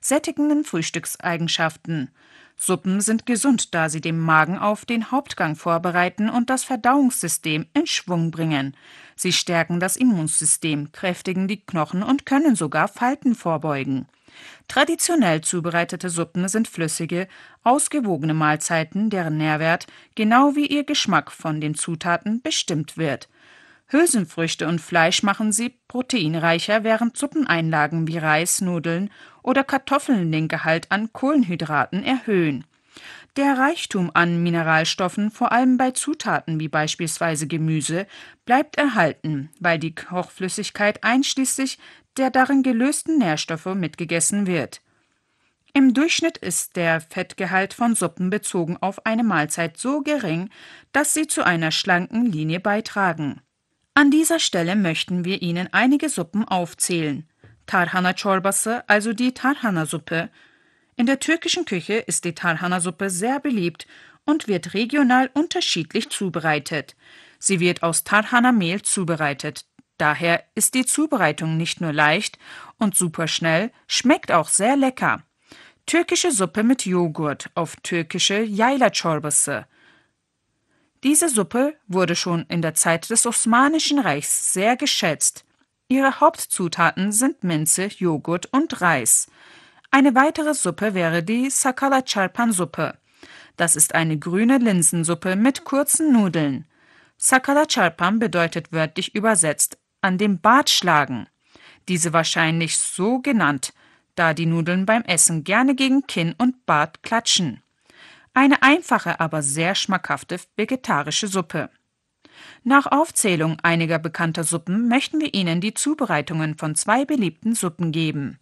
sättigenden Frühstückseigenschaften. Suppen sind gesund, da sie den Magen auf den Hauptgang vorbereiten und das Verdauungssystem in Schwung bringen. Sie stärken das Immunsystem, kräftigen die Knochen und können sogar Falten vorbeugen. Traditionell zubereitete Suppen sind flüssige, ausgewogene Mahlzeiten, deren Nährwert genau wie ihr Geschmack von den Zutaten bestimmt wird. Hülsenfrüchte und Fleisch machen sie proteinreicher, während Suppeneinlagen wie Reis, Nudeln oder Kartoffeln den Gehalt an Kohlenhydraten erhöhen. Der Reichtum an Mineralstoffen, vor allem bei Zutaten wie beispielsweise Gemüse, bleibt erhalten, weil die Kochflüssigkeit einschließlich der darin gelösten Nährstoffe mitgegessen wird. Im Durchschnitt ist der Fettgehalt von Suppen bezogen auf eine Mahlzeit so gering, dass sie zu einer schlanken Linie beitragen. An dieser Stelle möchten wir Ihnen einige Suppen aufzählen. Tarhana Çorbası, also die Tarhana-Suppe. In der türkischen Küche ist die Tarhana-Suppe sehr beliebt und wird regional unterschiedlich zubereitet. Sie wird aus Tarhana-Mehl zubereitet. Daher ist die Zubereitung nicht nur leicht und superschnell, schmeckt auch sehr lecker. Türkische Suppe mit Joghurt, auf türkische Yayla Çorbası. Diese Suppe wurde schon in der Zeit des Osmanischen Reichs sehr geschätzt. Ihre Hauptzutaten sind Minze, Joghurt und Reis. Eine weitere Suppe wäre die Sakala Çarpan Suppe. Das ist eine grüne Linsensuppe mit kurzen Nudeln. Sakala Çarpan bedeutet wörtlich übersetzt an dem Bart schlagen. Diese wahrscheinlich so genannt, da die Nudeln beim Essen gerne gegen Kinn und Bart klatschen. Eine einfache, aber sehr schmackhafte vegetarische Suppe. Nach Aufzählung einiger bekannter Suppen möchten wir Ihnen die Zubereitungen von 2 beliebten Suppen geben.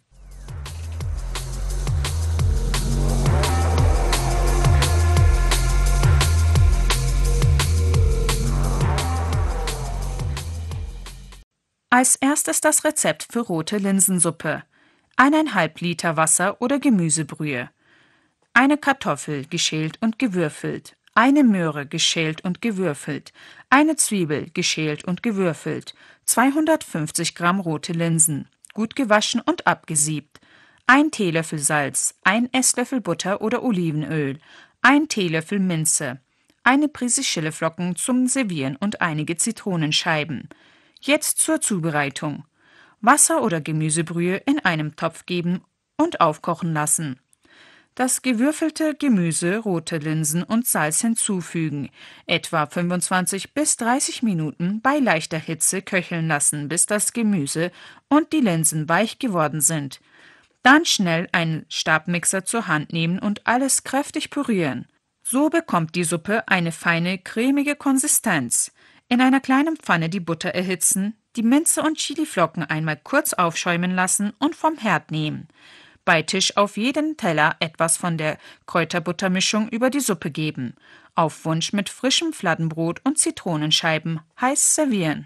Als erstes das Rezept für rote Linsensuppe. 1,5 Liter Wasser oder Gemüsebrühe. Eine Kartoffel, geschält und gewürfelt. Eine Möhre, geschält und gewürfelt. Eine Zwiebel, geschält und gewürfelt. 250 Gramm rote Linsen, gut gewaschen und abgesiebt. 1 Teelöffel Salz, 1 Esslöffel Butter oder Olivenöl, 1 Teelöffel Minze, eine Prise Chiliflocken zum Servieren und einige Zitronenscheiben. Jetzt zur Zubereitung. Wasser oder Gemüsebrühe in einem Topf geben und aufkochen lassen. Das gewürfelte Gemüse, rote Linsen und Salz hinzufügen, etwa 25 bis 30 Minuten bei leichter Hitze köcheln lassen, bis das Gemüse und die Linsen weich geworden sind. Dann schnell einen Stabmixer zur Hand nehmen und alles kräftig pürieren. So bekommt die Suppe eine feine, cremige Konsistenz. In einer kleinen Pfanne die Butter erhitzen, die Minze und Chiliflocken einmal kurz aufschäumen lassen und vom Herd nehmen. Bei Tisch auf jeden Teller etwas von der Kräuterbuttermischung über die Suppe geben. Auf Wunsch mit frischem Fladenbrot und Zitronenscheiben heiß servieren.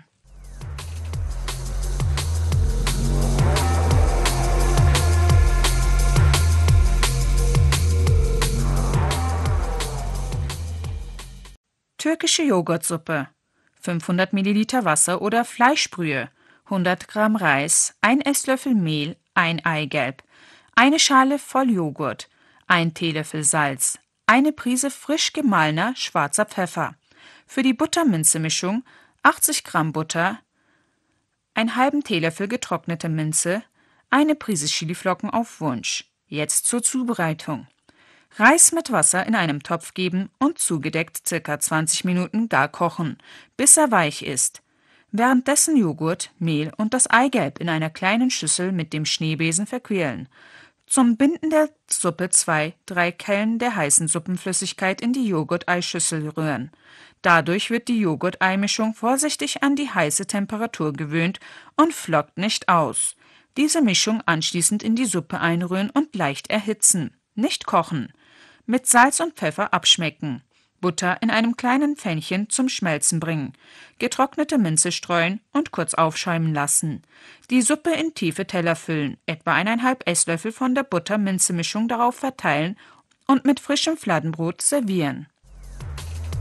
Türkische Joghurtsuppe. 500 Milliliter Wasser oder Fleischbrühe, 100 Gramm Reis, 1 Esslöffel Mehl, 1 Eigelb, eine Schale voll Joghurt, 1 Teelöffel Salz, eine Prise frisch gemahlener schwarzer Pfeffer. Für die Butter-Minze-Mischung 80 Gramm Butter, einen halben Teelöffel getrocknete Minze, eine Prise Chiliflocken auf Wunsch. Jetzt zur Zubereitung. Reis mit Wasser in einem Topf geben und zugedeckt ca. 20 Minuten gar kochen, bis er weich ist. Währenddessen Joghurt, Mehl und das Eigelb in einer kleinen Schüssel mit dem Schneebesen verquirlen. Zum Binden der Suppe 2-3 Kellen der heißen Suppenflüssigkeit in die Joghurt-Ei-Schüssel rühren. Dadurch wird die Joghurt-Ei-Mischung vorsichtig an die heiße Temperatur gewöhnt und flockt nicht aus. Diese Mischung anschließend in die Suppe einrühren und leicht erhitzen. Nicht kochen. Mit Salz und Pfeffer abschmecken. Butter in einem kleinen Pfännchen zum Schmelzen bringen. Getrocknete Minze streuen und kurz aufschäumen lassen. Die Suppe in tiefe Teller füllen, etwa 1,5 Esslöffel von der Butter-Minze-Mischung darauf verteilen und mit frischem Fladenbrot servieren.